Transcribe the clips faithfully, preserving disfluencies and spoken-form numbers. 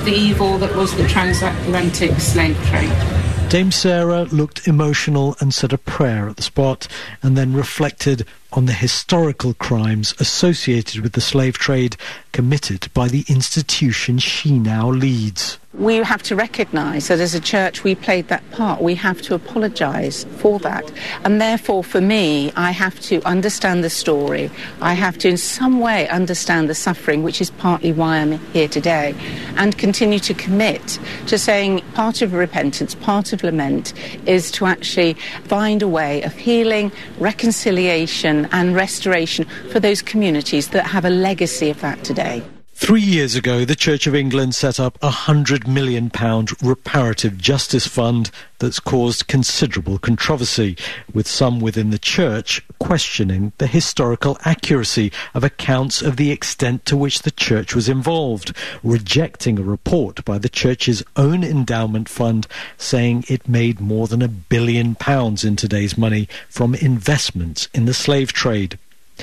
the evil that was the transatlantic slave trade. Dame Sarah looked emotional and said a prayer at the spot, and then reflected on the historical crimes associated with the slave trade committed by the institution she now leads. We have to recognise that as a church we played that part. We have to apologise for that. And therefore, for me, I have to understand the story. I have to in some way understand the suffering, which is partly why I'm here today, and continue to commit to saying part of repentance, part of lament, is to actually find a way of healing, reconciliation and restoration for those communities that have a legacy of that today. Three years ago, the Church of England set up a one hundred million pounds reparative justice fund that's caused considerable controversy, with some within the Church questioning the historical accuracy of accounts of the extent to which the Church was involved, rejecting a report by the Church's own endowment fund saying it made more than a billion pounds in today's money from investments in the slave trade.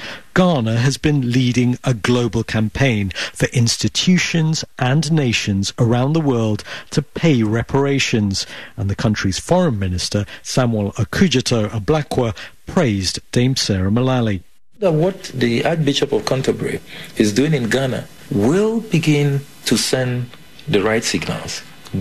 Ghana has been leading a global campaign for institutions and nations around the world to pay reparations, and the country's foreign minister, Samuel Okudzeto-Ablakwa, praised Dame Sarah Mullally. What the Archbishop of Canterbury is doing in Ghana will begin to send the right signals.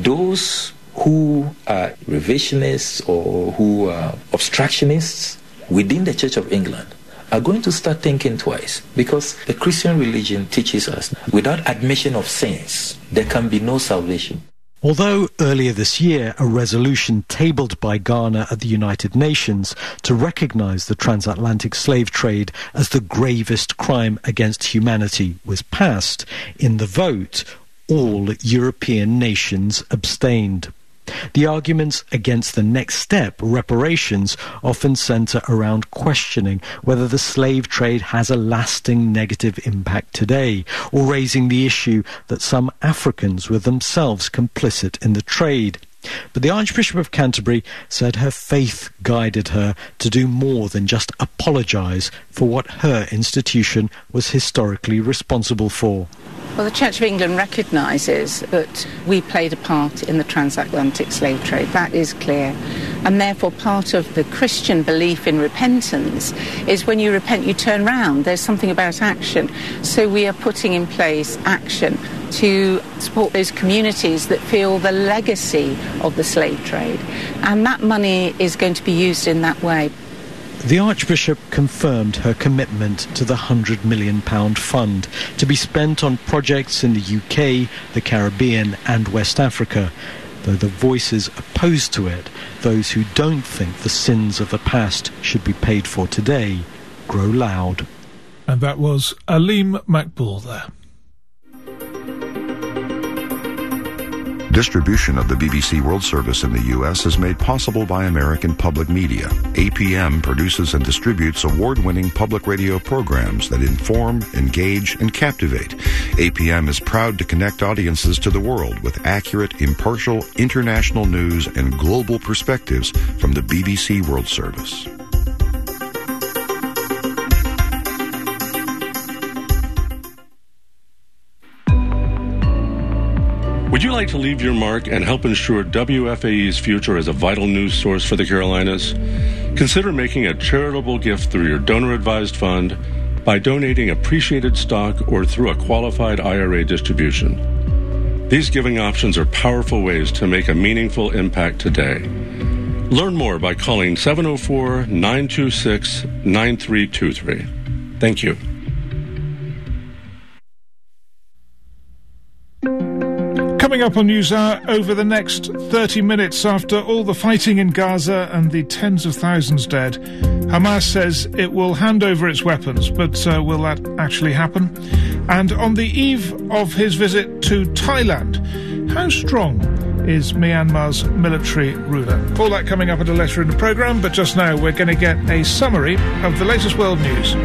Those who are revisionists or who are obstructionists within the Church of England are going to start thinking twice, because the Christian religion teaches us without admission of sins, there can be no salvation. Although earlier this year a resolution tabled by Ghana at the United Nations to recognise the transatlantic slave trade as the gravest crime against humanity was passed, in the vote all European nations abstained. The arguments against the next step, reparations, often centre around questioning whether the slave trade has a lasting negative impact today, or raising the issue that some Africans were themselves complicit in the trade. But the Archbishop of Canterbury said her faith guided her to do more than just apologise for what her institution was historically responsible for. Well, the Church of England recognises that we played a part in the transatlantic slave trade. That is clear. And therefore part of the Christian belief in repentance is when you repent, you turn round. There's something about action. So we are putting in place action to support those communities that feel the legacy of the slave trade. And that money is going to be used in that way. The Archbishop confirmed her commitment to the one hundred million pounds fund to be spent on projects in the U K, the Caribbean and West Africa, though the voices opposed to it, those who don't think the sins of the past should be paid for today, grow loud. And that was Aleem Maqbool there. Distribution of the B B C World Service in the U S is made possible by American Public Media. A P M produces and distributes award-winning public radio programs that inform, engage, and captivate. A P M is proud to connect audiences to the world with accurate, impartial, international news and global perspectives from the B B C World Service. Would you like to leave your mark and help ensure W F A E's future as a vital news source for the Carolinas? Consider making a charitable gift through your donor-advised fund by donating appreciated stock or through a qualified I R A distribution. These giving options are powerful ways to make a meaningful impact today. Learn more by calling seven oh four, nine two six, nine three two three. Thank you. Coming up on NewsHour, over the next thirty minutes, after all the fighting in Gaza and the tens of thousands dead, Hamas says it will hand over its weapons, but uh, will that actually happen? And on the eve of his visit to Thailand, how strong is Myanmar's military ruler? All that coming up at a later in the programme, but just now we're going to get a summary of the latest world news.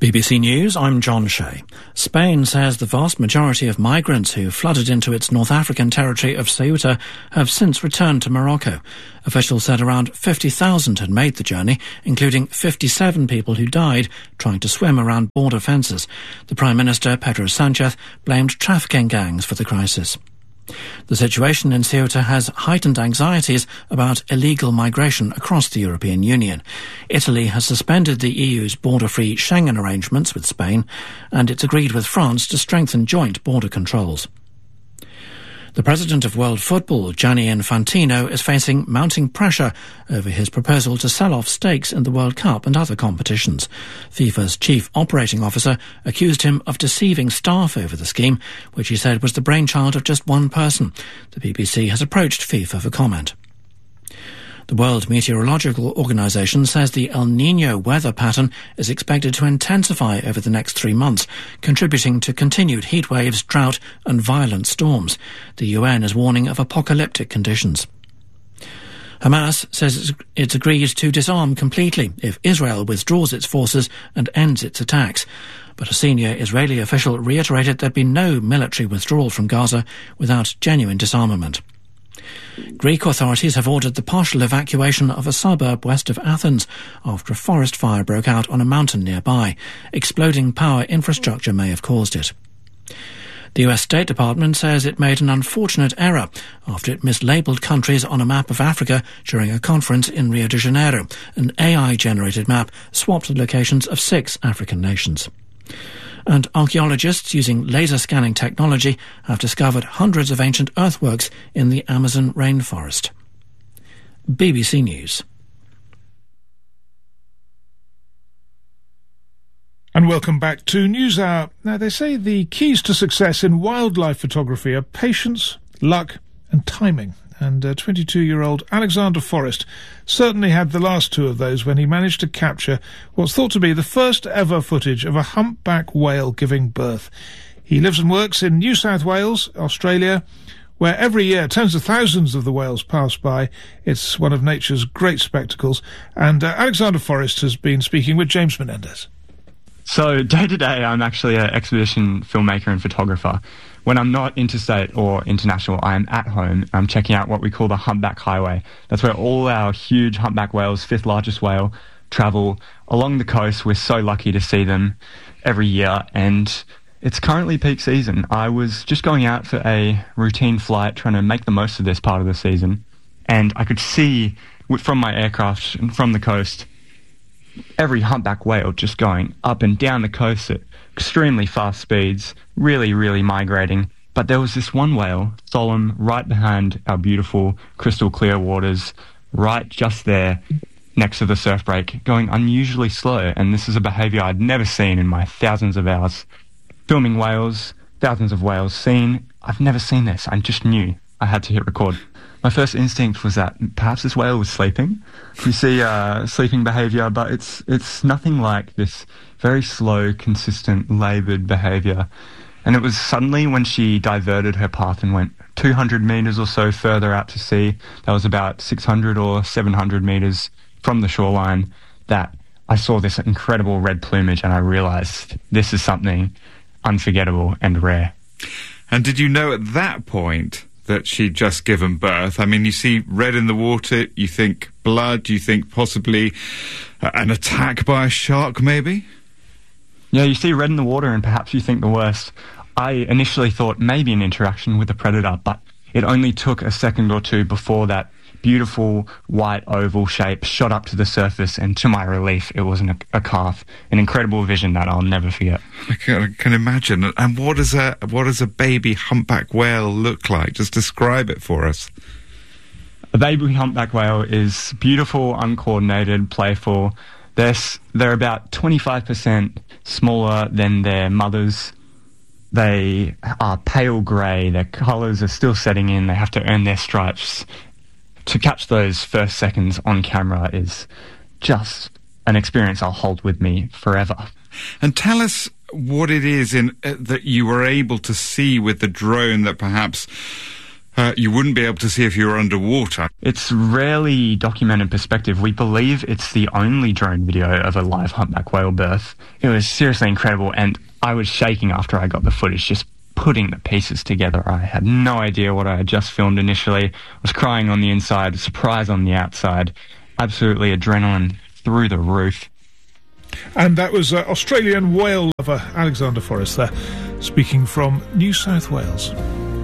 B B C News, I'm John Shea. Spain says the vast majority of migrants who flooded into its North African territory of Ceuta have since returned to Morocco. Officials said around fifty thousand had made the journey, including fifty-seven people who died trying to swim around border fences. The Prime Minister, Pedro Sanchez, blamed trafficking gangs for the crisis. The situation in Ceuta has heightened anxieties about illegal migration across the European Union. Italy has suspended the E U's border-free Schengen arrangements with Spain, and it's agreed with France to strengthen joint border controls. The president of World Football, Gianni Infantino, is facing mounting pressure over his proposal to sell off stakes in the World Cup and other competitions. FIFA's chief operating officer accused him of deceiving staff over the scheme, which he said was the brainchild of just one person. The B B C has approached FIFA for comment. The World Meteorological Organization says the El Niño weather pattern is expected to intensify over the next three months, contributing to continued heat waves, drought and violent storms. The U N is warning of apocalyptic conditions. Hamas says it's agreed to disarm completely if Israel withdraws its forces and ends its attacks. But a senior Israeli official reiterated there'd be no military withdrawal from Gaza without genuine disarmament. Greek authorities have ordered the partial evacuation of a suburb west of Athens after a forest fire broke out on a mountain nearby. Exploding power infrastructure may have caused it. The U S State Department says it made an unfortunate error after it mislabeled countries on a map of Africa during a conference in Rio de Janeiro. An A I-generated map swapped the locations of six African nations. And archaeologists using laser scanning technology have discovered hundreds of ancient earthworks in the Amazon rainforest. B B C News. And welcome back to NewsHour. Now, they say the keys to success in wildlife photography are patience, luck and timing. And uh, twenty-two-year-old Alexander Forrest certainly had the last two of those when he managed to capture what's thought to be the first ever footage of a humpback whale giving birth. He lives and works in New South Wales, Australia, where every year tens of thousands of the whales pass by. It's one of nature's great spectacles. And uh, Alexander Forrest has been speaking with James Menendez. So day to day, I'm actually an exhibition filmmaker and photographer. When I'm not interstate or international, I am at home. I'm checking out what we call the Humpback Highway. That's where all our huge humpback whales, fifth largest whale, travel along the coast. We're so lucky to see them every year, and it's currently peak season. I was just going out for a routine flight, trying to make the most of this part of the season, and I could see from my aircraft and from the coast every humpback whale just going up and down the coast at extremely fast speeds, really, really migrating. But there was this one whale, solemn, right behind our beautiful crystal clear waters, right just there next to the surf break, going unusually slow. And this is a behaviour I'd never seen in my thousands of hours filming whales, thousands of whales seen. I've never seen this. I just knew I had to hit record. My first instinct was that perhaps this whale was sleeping. We see uh, sleeping behaviour, but it's it's nothing like this very slow, consistent, laboured behaviour. And it was suddenly when she diverted her path and went two hundred metres or so further out to sea, that was about six hundred or seven hundred metres from the shoreline, that I saw this incredible red plumage and I realised this is something unforgettable and rare. And did you know at that point that she'd just given birth? I mean, you see red in the water, you think blood, you think possibly an attack by a shark, maybe? Yeah, you see red in the water and perhaps you think the worst. I initially thought maybe an interaction with a predator, but it only took a second or two before that beautiful white oval shape shot up to the surface, and to my relief, it wasn't a, a calf. An incredible vision that I'll never forget. I can, I can imagine. And what does a what does a baby humpback whale look like? Just describe it for us. A baby humpback whale is beautiful, uncoordinated, playful. They're, they're about twenty-five percent smaller than their mothers. They are pale grey. Their colours are still setting in. They have to earn their stripes. To catch those first seconds on camera is just an experience I'll hold with me forever. And tell us what it is in uh, that you were able to see with the drone that perhaps uh, you wouldn't be able to see if you were underwater. It's rarely documented perspective. We believe it's the only drone video of a live humpback whale birth. It was seriously incredible, and I was shaking after I got the footage, just putting the pieces together. I had no idea what I had just filmed initially. I was crying on the inside, surprise on the outside. Absolutely adrenaline through the roof. And that was uh, Australian whale lover Alexander Forrest there, speaking from New South Wales.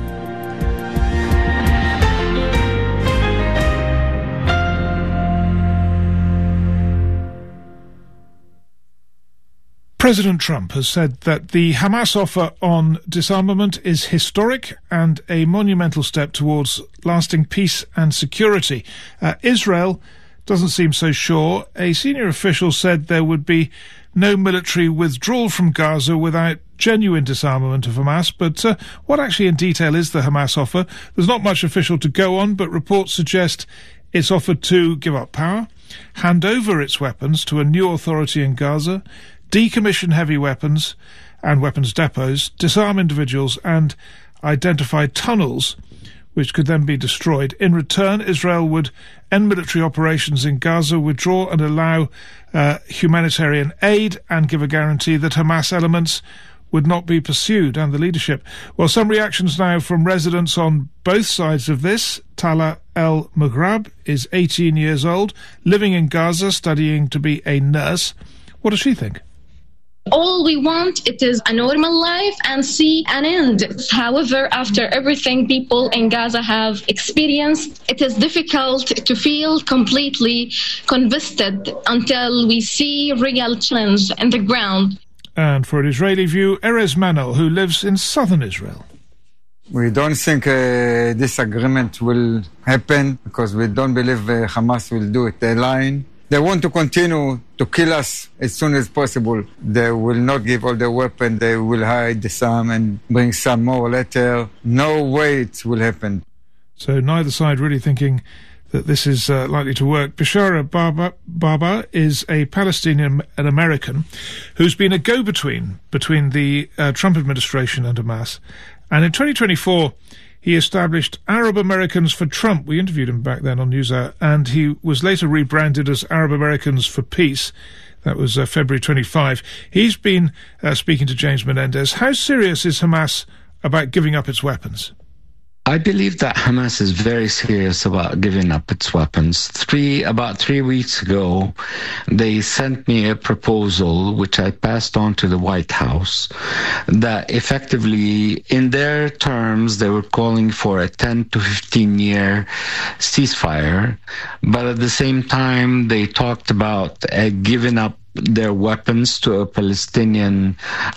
President Trump has said that the Hamas offer on disarmament is historic and a monumental step towards lasting peace and security. Uh, Israel doesn't seem so sure. A senior official said there would be no military withdrawal from Gaza without genuine disarmament of Hamas. But uh, what actually in detail is the Hamas offer? There's not much official to go on, but reports suggest it's offered to give up power, hand over its weapons to a new authority in Gaza, decommission heavy weapons and weapons depots, disarm individuals and identify tunnels which could then be destroyed. In return, Israel would end military operations in Gaza, withdraw and allow uh, humanitarian aid, and give a guarantee that Hamas elements would not be pursued, and the leadership. Well, some reactions now from residents on both sides of this. Tala El Maghrab is eighteen years old, living in Gaza, studying to be a nurse. What does she think? All we want, it is a normal life and see an end. However, after everything people in Gaza have experienced, it is difficult to feel completely convinced until we see real change in the ground. And for an Israeli view, Erez Manel, who lives in southern Israel. We don't think uh, this agreement will happen because we don't believe uh, Hamas will do it alone. They want to continue to kill us as soon as possible. They will not give all the weapons. They will hide some and bring some more later. No way it will happen. So neither side really thinking that this is uh, likely to work. Bishara Baba, Baba is a Palestinian an American who's been a go-between between the uh, Trump administration and Hamas. And in twenty twenty-four, he established Arab Americans for Trump. We interviewed him back then on NewsHour, and he was later rebranded as Arab Americans for Peace. That was uh, February twenty-fifth. He's been uh, speaking to James Menendez. How serious is Hamas about giving up its weapons? I believe that Hamas is very serious about giving up its weapons. Three, about three weeks ago, they sent me a proposal, which I passed on to the White House, that effectively, in their terms, they were calling for a ten to fifteen year ceasefire. But at the same time, they talked about uh, giving up their weapons to a Palestinian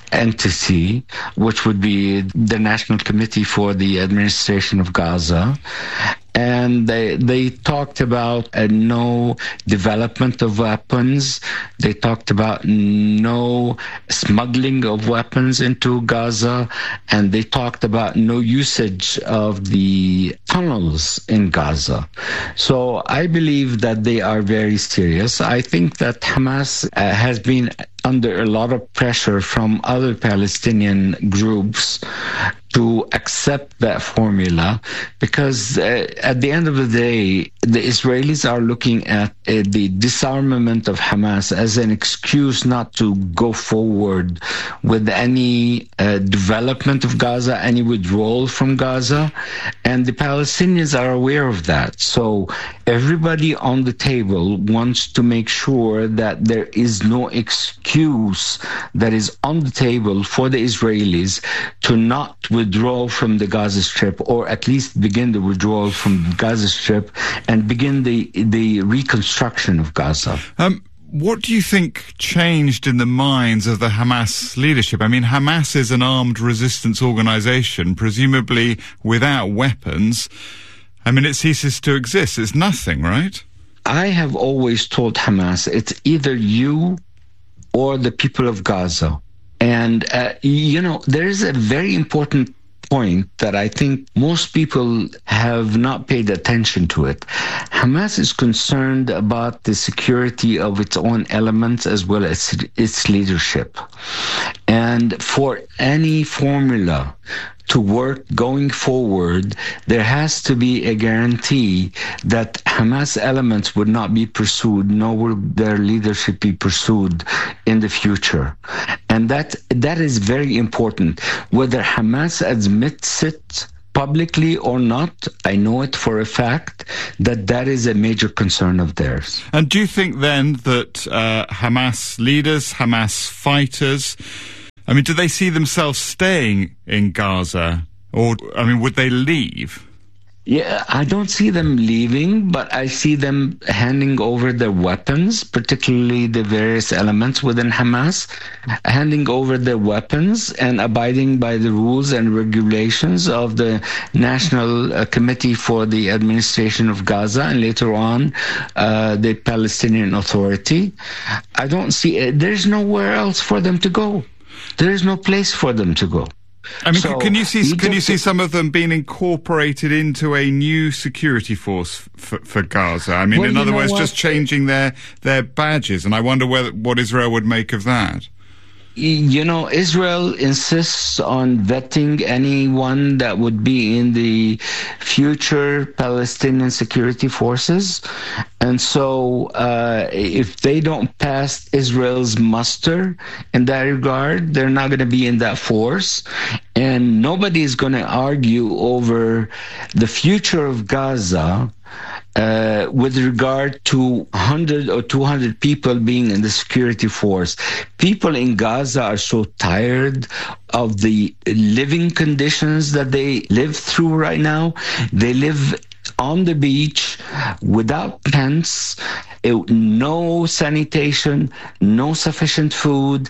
entity, which would be the National Committee for the Administration of Gaza. And they they talked about uh, no development of weapons. They talked about no smuggling of weapons into Gaza. And they talked about no usage of the tunnels in Gaza. So I believe that they are very serious. I think that Hamas uh, has been under a lot of pressure from other Palestinian groups to accept that formula, because uh, at the end of the day, the Israelis are looking at uh, the disarmament of Hamas as an excuse not to go forward with any uh, development of Gaza, any withdrawal from Gaza, and the Palestinians are aware of that. So everybody on the table wants to make sure that there is no excuse that is on the table for the Israelis to not withdraw from the Gaza Strip, or at least begin the withdrawal from the Gaza Strip and begin the the reconstruction of Gaza. Um, what do you think changed in the minds of the Hamas leadership? I mean, Hamas is an armed resistance organization, presumably without weapons. I mean, it ceases to exist. It's nothing, right? I have always told Hamas, it's either you or the people of Gaza. And, uh, you know, there is a very important point that I think most people have not paid attention to it. Hamas is concerned about the security of its own elements as well as its leadership. And for any formula to work going forward, there has to be a guarantee that Hamas elements would not be pursued, nor will their leadership be pursued in the future. And that that is very important. Whether Hamas admits it publicly or not, I know it for a fact that that is a major concern of theirs. And do you think then that uh, Hamas leaders, Hamas fighters, I mean, do they see themselves staying in Gaza? Or, I mean, would they leave? Yeah, I don't see them leaving, but I see them handing over their weapons, particularly the various elements within Hamas, handing over their weapons and abiding by the rules and regulations of the National uh, Committee for the Administration of Gaza and later on uh, the Palestinian Authority. I don't see, uh, there's nowhere else for them to go. There is no place for them to go. I mean, so can you see can you see Egypt, some of them being incorporated into a new security force for, for Gaza? I mean, well, in other words, what? just changing their their badges, and I wonder whether, what Israel would make of that. You know, Israel insists on vetting anyone that would be in the future Palestinian security forces. And so uh, if they don't pass Israel's muster in that regard, they're not going to be in that force. And nobody is going to argue over the future of Gaza Uh, with regard to one hundred or two hundred people being in the security force. People in Gaza are so tired of the living conditions that they live through right now. They live on the beach without tents, no sanitation, no sufficient food,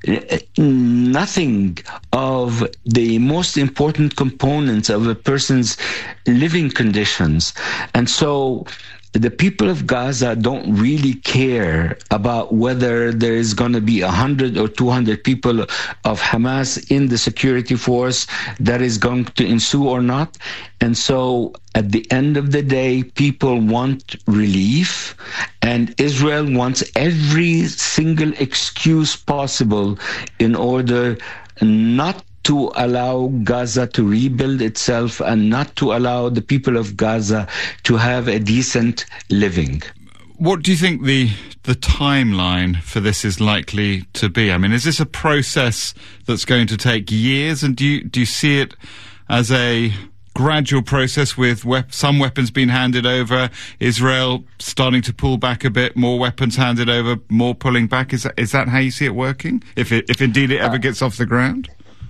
nothing of the most important components of a person's living conditions. And so the people of Gaza don't really care about whether there is going to be one hundred or two hundred people of Hamas in the security force that is going to ensue or not. And so at the end of the day, people want relief, and Israel wants every single excuse possible in order not to allow Gaza to rebuild itself and not to allow the people of Gaza to have a decent living. What do you think the the timeline for this is likely to be? I mean, is this a process that's going to take years, and do you, do you see it as a gradual process with wep- some weapons being handed over, Israel starting to pull back a bit, more weapons handed over, more pulling back? Is that, is that how you see it working, if it, if indeed it ever gets off the ground?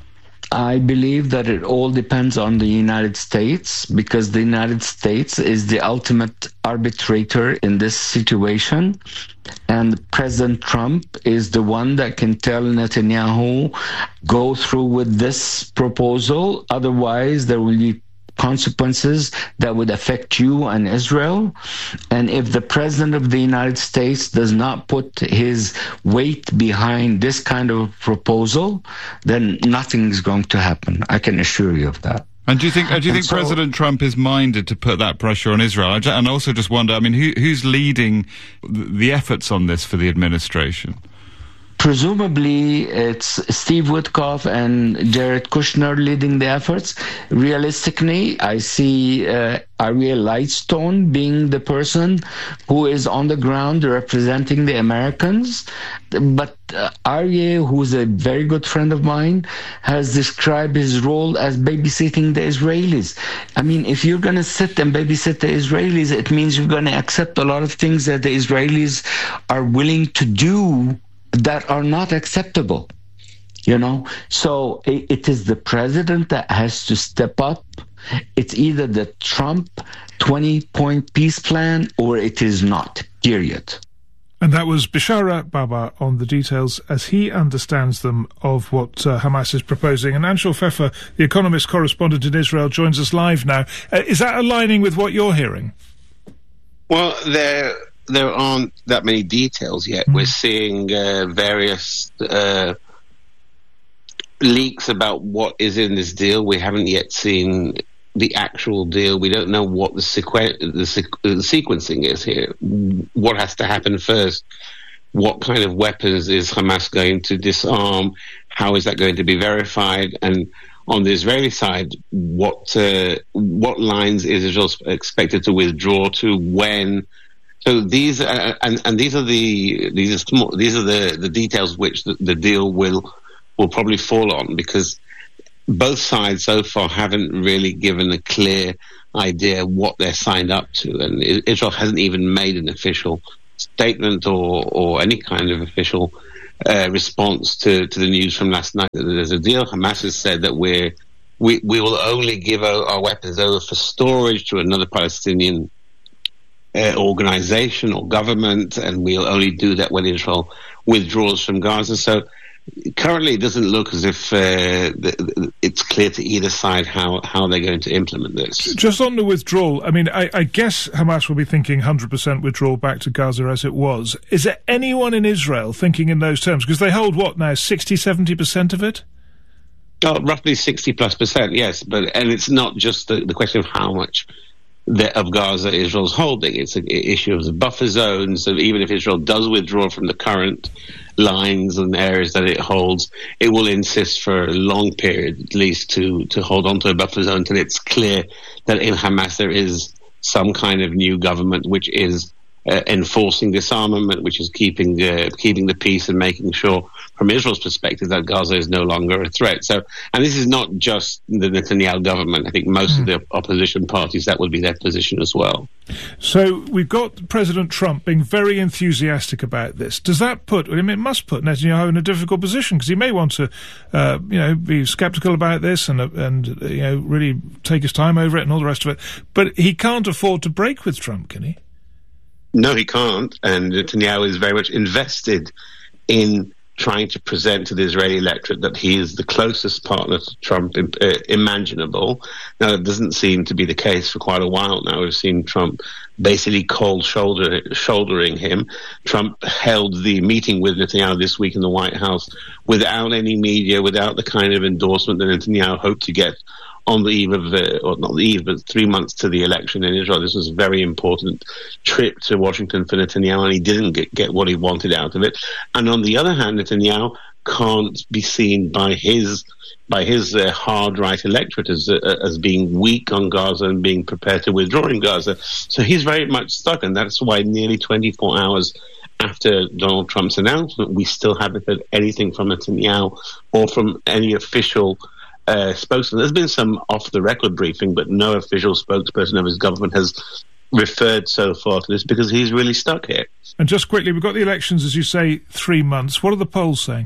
I believe that it all depends on the United States, because the United States is the ultimate arbitrator in this situation. And President Trump is the one that can tell Netanyahu, go through with this proposal, otherwise there will be consequences that would affect you and Israel. And if the President of the United States does not put his weight behind this kind of proposal, then nothing is going to happen. I can assure you of that. And do you think? Do you think so, President Trump is minded to put that pressure on Israel? I, and also just wonder, I mean, who, who's leading the efforts on this for the administration? Presumably, it's Steve Witkoff and Jared Kushner leading the efforts. Realistically, I see uh, Ariel Lightstone being the person who is on the ground representing the Americans. But uh, Aryeh, who's a very good friend of mine, has described his role as babysitting the Israelis. I mean, if you're going to sit and babysit the Israelis, it means you're going to accept a lot of things that the Israelis are willing to do that are not acceptable, you know? So it, it is the president that has to step up. It's either the Trump twenty-point peace plan or it is not, period. And that was Bishara Baba on the details, as he understands them, of what uh, Hamas is proposing. And Anshel Pfeffer, the Economist correspondent in Israel, joins us live now. Uh, is that aligning with what you're hearing? Well, there there aren't that many details yet. Mm. We're seeing uh, various uh, leaks about what is in this deal. We haven't yet seen the actual deal. We don't know what the, sequ- the, sequ- the sequencing is here. What has to happen first? What kind of weapons is Hamas going to disarm? How is that going to be verified? And on the Israeli side, what uh, what lines is Israel expected to withdraw to when? So these are, and and these are the these are small, these are the, the details which the, the deal will will probably fall on, because both sides so far haven't really given a clear idea what they're signed up to, and Israel hasn't even made an official statement or or any kind of official uh, response to, to the news from last night that there's a deal. Hamas has said that we're we we will only give our, our weapons over for storage to another Palestinian Uh, organization or government, and we'll only do that when Israel withdraws from Gaza. So currently it doesn't look as if uh, the, the, it's clear to either side how, how they're going to implement this. Just on the withdrawal, I mean, I, I guess Hamas will be thinking one hundred percent withdrawal back to Gaza as it was. Is there anyone in Israel thinking in those terms? Because they hold, what now, sixty, seventy percent of it? Oh, roughly sixty plus percent, yes. But and it's not just the, the question of how much The, of Gaza Israel's holding. It's an issue of the buffer zones. So even if Israel does withdraw from the current lines and areas that it holds, it will insist for a long period at least to, to hold on to a buffer zone until it's clear that in Hamas there is some kind of new government which is uh, enforcing disarmament, which is keeping uh, keeping the peace and making sure from Israel's perspective that Gaza is no longer a threat. So, and this is not just the Netanyahu government. I think most mm. of the opposition parties, that would be their position as well. So we've got President Trump being very enthusiastic about this. Does that put, I mean, it must put Netanyahu in a difficult position, because he may want to, uh, you know, be sceptical about this and, uh, and uh, you know, really take his time over it and all the rest of it. But he can't afford to break with Trump, can he? No, he can't. And Netanyahu is very much invested in trying to present to the Israeli electorate that he is the closest partner to Trump uh, imaginable. Now, it doesn't seem to be the case for quite a while now. We've seen Trump basically cold shoulder, shouldering him. Trump held the meeting with Netanyahu this week in the White House without any media, without the kind of endorsement that Netanyahu hoped to get on the eve of, uh, or not the eve, but three months to the election in Israel. This was a very important trip to Washington for Netanyahu, and he didn't get, get what he wanted out of it. And on the other hand, Netanyahu can't be seen by his by his uh, hard right electorate as uh, as being weak on Gaza and being prepared to withdraw in Gaza. So he's very much stuck, and that's why nearly twenty-four hours after Donald Trump's announcement, we still haven't heard anything from Netanyahu or from any official Uh, spokesman. There's been some off-the-record briefing, but no official spokesperson of his government has referred so far to this, because he's really stuck here. And just quickly, we've got the elections, as you say, three months. What are the polls saying?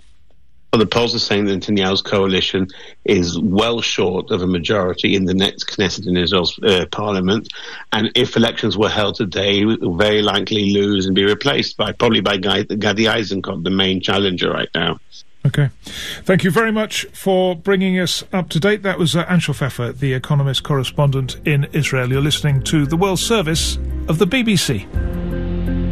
Well, the polls are saying that Netanyahu's coalition is well short of a majority in the next Knesset in Israel's uh, parliament, and if elections were held today, he will very likely lose and be replaced by probably by Gadi Eisenkot, the main challenger right now. Okay. Thank you very much for bringing us up to date. That was uh, Anshel Pfeffer, the Economist correspondent in Israel. You're listening to the World Service of the B B C.